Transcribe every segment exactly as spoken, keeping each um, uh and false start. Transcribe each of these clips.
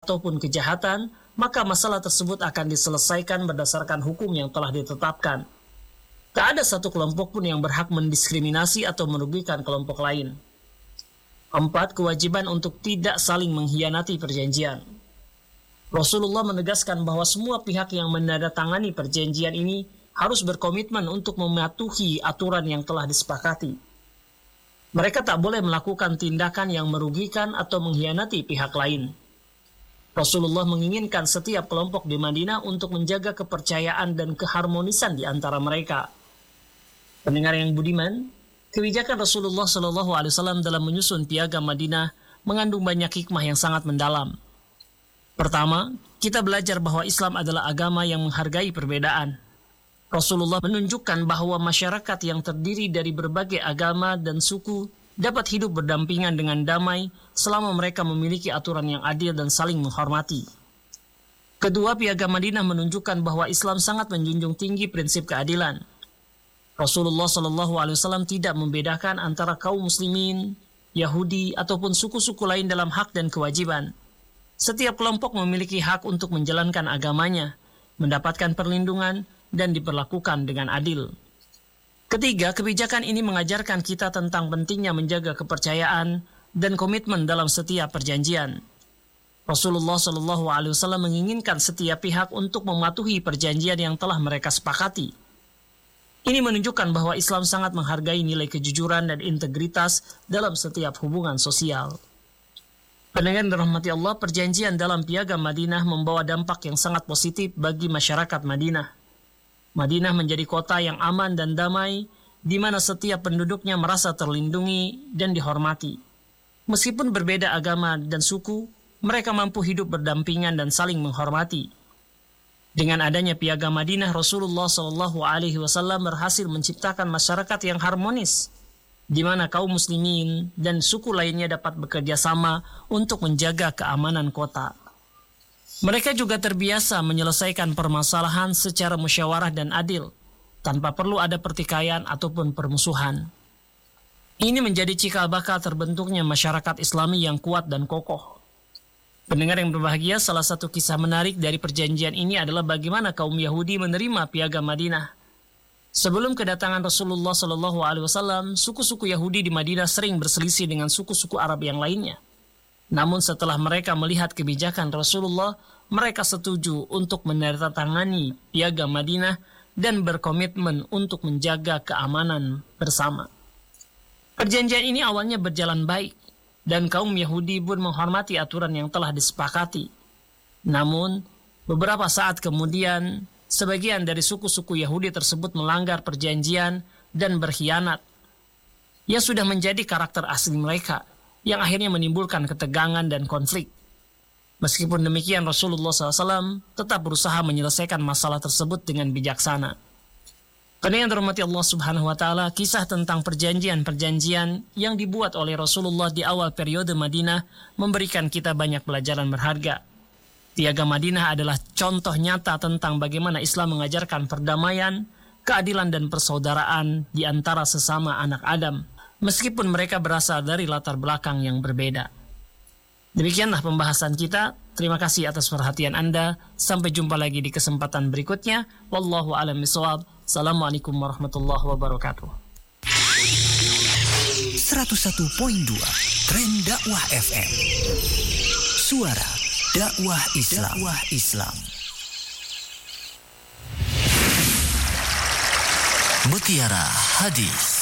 ataupun kejahatan, maka masalah tersebut akan diselesaikan berdasarkan hukum yang telah ditetapkan. Tak ada satu kelompok pun yang berhak mendiskriminasi atau merugikan kelompok lain. Empat, kewajiban untuk tidak saling mengkhianati perjanjian. Rasulullah menegaskan bahwa semua pihak yang menandatangani perjanjian ini harus berkomitmen untuk mematuhi aturan yang telah disepakati. Mereka tak boleh melakukan tindakan yang merugikan atau mengkhianati pihak lain. Rasulullah menginginkan setiap kelompok di Madinah untuk menjaga kepercayaan dan keharmonisan di antara mereka. Pendengar yang budiman, kebijakan Rasulullah shallallahu alaihi wasallam dalam menyusun piagam Madinah mengandung banyak hikmah yang sangat mendalam. Pertama, kita belajar bahwa Islam adalah agama yang menghargai perbedaan. Rasulullah menunjukkan bahwa masyarakat yang terdiri dari berbagai agama dan suku dapat hidup berdampingan dengan damai selama mereka memiliki aturan yang adil dan saling menghormati. Kedua, piagam Madinah menunjukkan bahwa Islam sangat menjunjung tinggi prinsip keadilan. Rasulullah shallallahu alaihi wasallam tidak membedakan antara kaum muslimin, Yahudi, ataupun suku-suku lain dalam hak dan kewajiban. Setiap kelompok memiliki hak untuk menjalankan agamanya, mendapatkan perlindungan, dan diperlakukan dengan adil. Ketiga, kebijakan ini mengajarkan kita tentang pentingnya menjaga kepercayaan dan komitmen dalam setiap perjanjian. Rasulullah shallallahu alaihi wasallam menginginkan setiap pihak untuk mematuhi perjanjian yang telah mereka sepakati. Ini menunjukkan bahwa Islam sangat menghargai nilai kejujuran dan integritas dalam setiap hubungan sosial. Pendengar dirahmati Allah, perjanjian dalam piagam Madinah membawa dampak yang sangat positif bagi masyarakat Madinah. Madinah menjadi kota yang aman dan damai, di mana setiap penduduknya merasa terlindungi dan dihormati. Meskipun berbeda agama dan suku, mereka mampu hidup berdampingan dan saling menghormati. Dengan adanya piagam Madinah, Rasulullah shallallahu alaihi wasallam berhasil menciptakan masyarakat yang harmonis, di mana kaum muslimin dan suku lainnya dapat bekerja sama untuk menjaga keamanan kota. Mereka juga terbiasa menyelesaikan permasalahan secara musyawarah dan adil, tanpa perlu ada pertikaian ataupun permusuhan. Ini menjadi cikal bakal terbentuknya masyarakat Islami yang kuat dan kokoh. Pendengar yang berbahagia, salah satu kisah menarik dari perjanjian ini adalah bagaimana kaum Yahudi menerima piagam Madinah. Sebelum kedatangan Rasulullah shallallahu alaihi wasallam, suku-suku Yahudi di Madinah sering berselisih dengan suku-suku Arab yang lainnya. Namun setelah mereka melihat kebijakan Rasulullah, mereka setuju untuk menandatangani piagam Madinah dan berkomitmen untuk menjaga keamanan bersama. Perjanjian ini awalnya berjalan baik, dan kaum Yahudi pun menghormati aturan yang telah disepakati. Namun, beberapa saat kemudian, sebagian dari suku-suku Yahudi tersebut melanggar perjanjian dan berkhianat. Ia sudah menjadi karakter asli mereka, yang akhirnya menimbulkan ketegangan dan konflik. Meskipun demikian, Rasulullah shallallahu alaihi wasallam tetap berusaha menyelesaikan masalah tersebut dengan bijaksana. Karena yang dirahmati Allah subhanahu wa ta'ala, kisah tentang perjanjian-perjanjian yang dibuat oleh Rasulullah di awal periode Madinah memberikan kita banyak pelajaran berharga. Piagam Madinah adalah contoh nyata tentang bagaimana Islam mengajarkan perdamaian, keadilan dan persaudaraan di antara sesama anak Adam, meskipun mereka berasal dari latar belakang yang berbeda. Demikianlah pembahasan kita. Terima kasih atas perhatian Anda. Sampai jumpa lagi di kesempatan berikutnya. Wallahu a'lam bishawab. Assalamualaikum warahmatullahi wabarakatuh. seratus satu koma dua Tren Dakwah F M. Suara dakwah Islam. Dakwah Islam. Mutiara Hadis.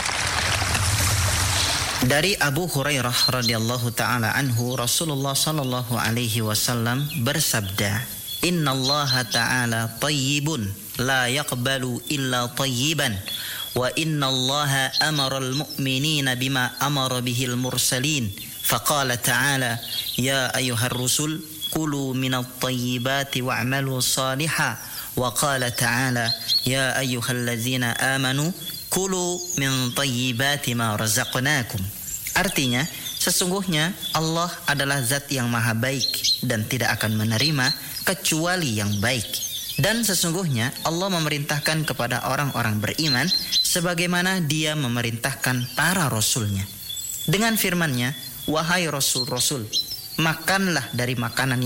Dari Abu Hurairah radhiyallahu taala anhu, Rasulullah sallallahu alaihi wasallam bersabda, "Innallaha ta'ala thayyibun la yaqbalu illa thayyiban wa innallaha amara al-mu'minina bima amara bihil mursalin." Faqala ta'ala, "Ya ayyuhar rusul kulu minat thayyibati wa'malu salihan." Wa qala ta'ala, "Ya ayyuhallazina amanu kulu min thayyibati ma razaqnakum." Artinya, sesungguhnya Allah adalah zat yang maha baik dan tidak akan menerima kecuali yang baik. Dan sesungguhnya Allah memerintahkan kepada orang-orang beriman sebagaimana Dia memerintahkan para rasulnya. Dengan firman-Nya, "Wahai rasul-rasul, makanlah dari makanan